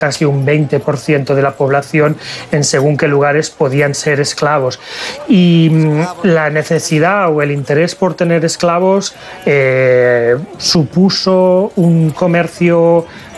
casi un 20% de la población en según qué lugares podían ser esclavos. Y la necesidad o el interés por tener esclavos supuso un comercio